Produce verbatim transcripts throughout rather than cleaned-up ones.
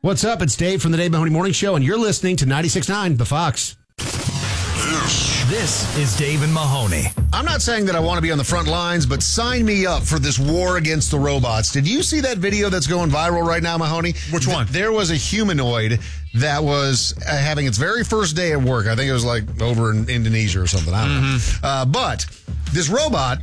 What's up? It's Dave from the Dave Mahoney Morning Show, and you're listening to ninety-six point nine The Fox. This is Dave and Mahoney. I'm not saying that I want to be on the front lines, but sign me up for this war against the robots. Did you see that video that's going viral right now, Mahoney? Which one? There was a humanoid that was uh, having its very first day at work. I think it was like over in Indonesia or something. I don't mm-hmm. know. Uh, but this robot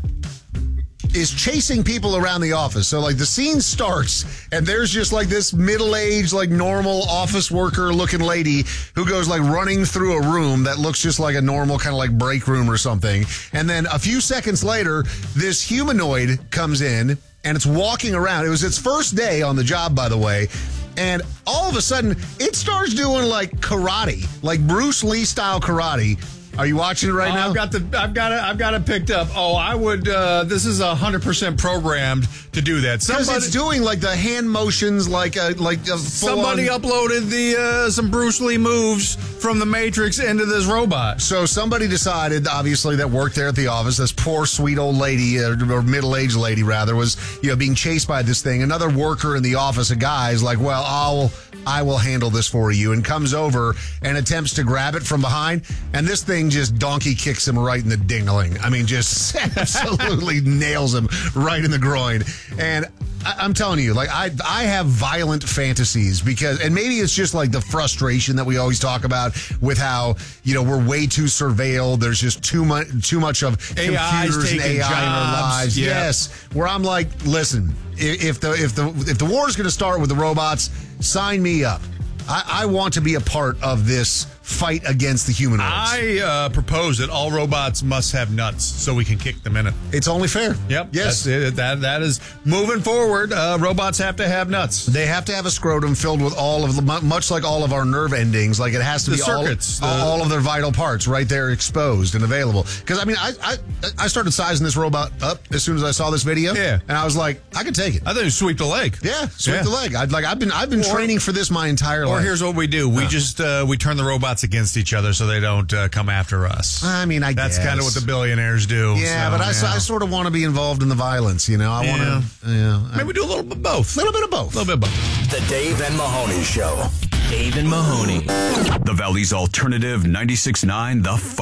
is chasing people around the office. So, like, the scene starts, and there's just, like, this middle-aged, like, normal office worker-looking lady who goes, like, running through a room that looks just like a normal kind of, like, break room or something. And then a few seconds later, this humanoid comes in, and it's walking around. It was its first day on the job, by the way. And all of a sudden, it starts doing, like, karate, like Bruce Lee-style karate. Are you watching it right uh, now? I've got the, I've got it, I've got it picked up. Oh, I would. Uh, this is a hundred percent programmed to do that. Because it's doing like the hand motions, like a like a somebody on... uploaded the uh, some Bruce Lee moves from the Matrix into this robot. So somebody decided, obviously, that worked there at the office. This poor sweet old lady, uh, or middle-aged lady rather, was you know being chased by this thing. Another worker in the office, a guy, is like, "Well, I'll I will handle this for you," and comes over and attempts to grab it from behind, and this thing just donkey kicks him right in the dingling. I mean, just absolutely nails him right in the groin. And I, I'm telling you, like, I I have violent fantasies because, and maybe it's just like the frustration that we always talk about with how, you know, we're way too surveilled. There's just too much too much of computers and A I jobs. in our lives. Yeah. Yes, where I'm like, listen, if the if the if the war is going to start with the robots, sign me up. I, I want to be a part of this fight against the humanoids. I uh, propose that all robots must have nuts so we can kick them in it. It's only fair. Yep. Yes. It. That that is moving forward. Uh, robots have to have nuts. They have to have a scrotum filled with all of the, much like all of our nerve endings. Like it has to the be circuits, all, the, all of their vital parts right there exposed and available. Because I mean, I, I I started sizing this robot up as soon as I saw this video. Yeah. And I was like, I could take it. I think sweep the leg. Yeah, sweep yeah. the leg. I'd like I've been I've been or, training for this my entire life. Or here's what we do: we uh. just uh, we turn the robots against each other so they don't uh, come after us. I mean, I that's guess. kind of what the billionaires do. Yeah, so, but I, yeah. I sort of want to be involved in the violence. You know, I want to. Yeah, maybe do a little bit of both. A little bit of both. A little bit of both. The Dave and Mahoney Show. Dave and Mahoney. The Valley's alternative ninety-six point nine The Fox.